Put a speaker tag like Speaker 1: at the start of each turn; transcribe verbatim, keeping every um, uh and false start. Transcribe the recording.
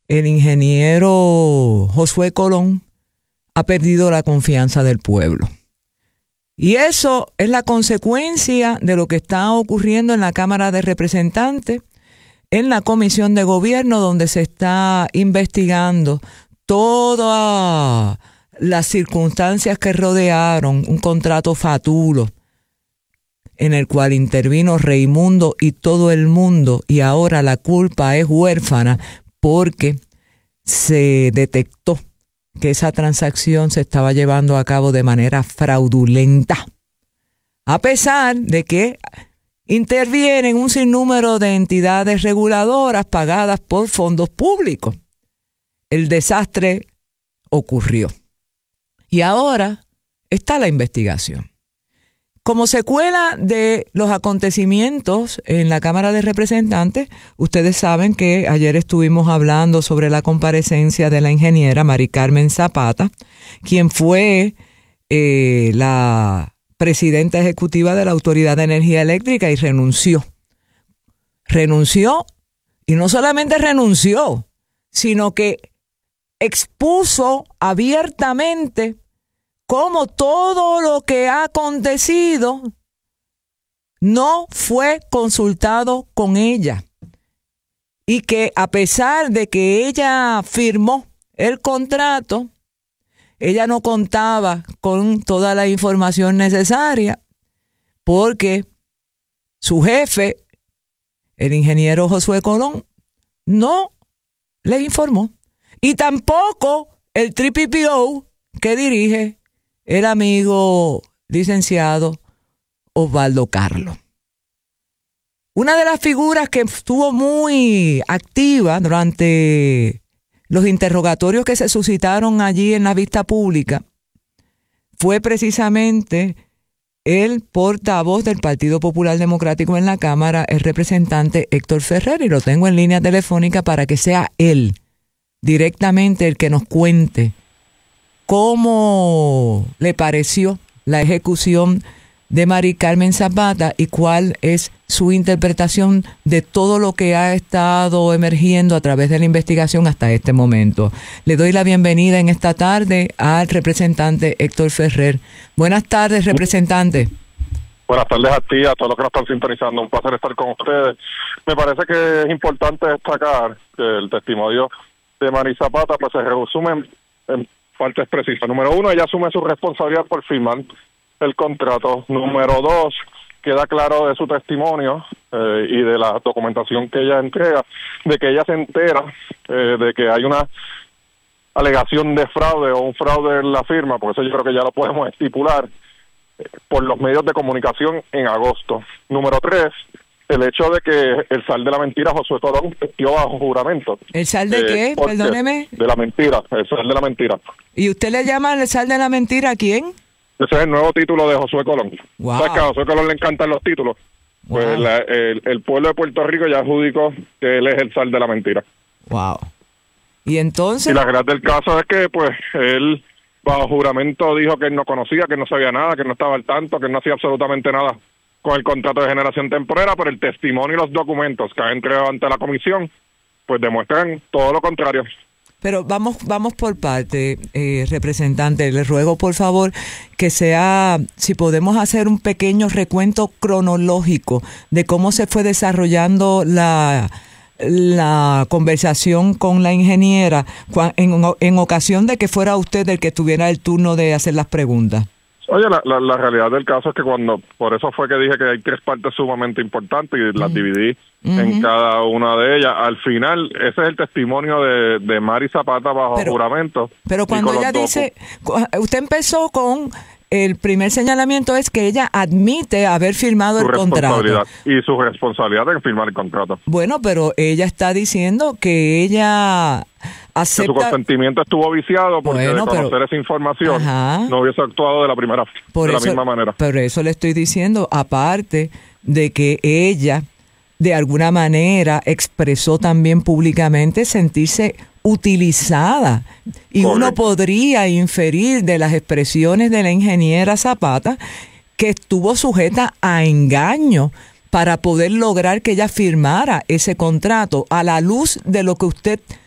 Speaker 1: el ingeniero Josué Colón ha perdido la confianza del pueblo. Y eso es la consecuencia de lo que está ocurriendo en la Cámara de Representantes, en la Comisión de Gobierno, donde se está investigando todas las circunstancias que rodearon un contrato fatulo en el cual intervino Raimundo y todo el mundo, y ahora la culpa es huérfana porque se detectó que esa transacción se estaba llevando a cabo de manera fraudulenta, a pesar de que intervienen un sinnúmero de entidades reguladoras pagadas por fondos públicos. El desastre ocurrió y ahora está la investigación. Como secuela de los acontecimientos en la Cámara de Representantes, ustedes saben que ayer estuvimos hablando sobre la comparecencia de la ingeniera Mari Carmen Zapata, quien fue eh, la presidenta ejecutiva de la Autoridad de Energía Eléctrica y renunció. Renunció y no solamente renunció, sino que expuso abiertamente cómo todo lo que ha acontecido no fue consultado con ella y que a pesar de que ella firmó el contrato, ella no contaba con toda la información necesaria porque su jefe, el ingeniero Josué Colón, no le informó. Y tampoco el P P O que dirige el amigo licenciado Osvaldo Carlos. Una de las figuras que estuvo muy activa durante los interrogatorios que se suscitaron allí en la vista pública fue precisamente el portavoz del Partido Popular Democrático en la Cámara, el representante Héctor Ferrer, y lo tengo en línea telefónica para que sea él directamente el que nos cuente cómo le pareció la ejecución de Mari Carmen Zapata y cuál es su interpretación de todo lo que ha estado emergiendo a través de la investigación hasta este momento. Le doy la bienvenida en esta tarde al representante Héctor Ferrer. Buenas tardes, representante.
Speaker 2: Buenas tardes a ti, a todos los que nos están sintonizando. Un placer estar con ustedes. Me parece que es importante destacar que el testimonio de Mari Zapata pues se resume en, en partes precisas. Número uno, ella asume su responsabilidad por firmar el contrato. Número dos, queda claro de su testimonio eh, y de la documentación que ella entrega, de que ella se entera eh, de que hay una alegación de fraude o un fraude en la firma, por eso yo creo que ya lo podemos estipular, eh, por los medios de comunicación en agosto. Número tres, el hecho de que el sal de la mentira Josué Colón dio bajo juramento.
Speaker 1: ¿El sal de eh, qué? Perdóneme.
Speaker 2: De la mentira, el sal de la mentira.
Speaker 1: ¿Y usted le llama el sal de la mentira a quién?
Speaker 2: Ese es el nuevo título de Josué Colón.
Speaker 1: Wow.
Speaker 2: ¿Sabes que a Josué Colón le encantan los títulos? Wow. Pues la, el, el pueblo de Puerto Rico ya adjudicó que él es el sal de la mentira.
Speaker 1: Wow. ¿Y entonces?
Speaker 2: Y la verdad del caso es que pues él bajo juramento dijo que él no conocía, que no sabía nada, que no estaba al tanto, que no hacía absolutamente nada con el contrato de generación temporera, pero el testimonio y los documentos que han entregado ante la comisión pues demuestran todo lo contrario.
Speaker 1: Pero vamos vamos por parte, eh, representante. Le ruego, por favor, que sea, si podemos hacer un pequeño recuento cronológico de cómo se fue desarrollando la, la conversación con la ingeniera en, en ocasión de que fuera usted el que tuviera el turno de hacer las preguntas.
Speaker 2: Oye, la, la, la realidad del caso es que cuando, por eso fue que dije que hay tres partes sumamente importantes y las uh-huh. dividí uh-huh. en cada una de ellas. Al final, ese es el testimonio de, de Mari Zapata bajo
Speaker 1: pero,
Speaker 2: juramento.
Speaker 1: Pero cuando ella dice, usted empezó con el primer señalamiento es que ella admite haber firmado el contrato.
Speaker 2: Y su responsabilidad en firmar el contrato.
Speaker 1: Bueno, pero ella está diciendo que ella acepta...
Speaker 2: Que su consentimiento estuvo viciado porque
Speaker 1: bueno,
Speaker 2: de conocer
Speaker 1: pero,
Speaker 2: esa información
Speaker 1: ajá.
Speaker 2: no hubiese actuado de la primera,
Speaker 1: por
Speaker 2: de
Speaker 1: eso,
Speaker 2: la misma manera.
Speaker 1: Por eso le estoy diciendo, aparte de que ella de alguna manera expresó también públicamente sentirse utilizada. Y correcto. Uno podría inferir de las expresiones de la ingeniera Zapata que estuvo sujeta a engaño para poder lograr que ella firmara ese contrato a la luz de lo que usted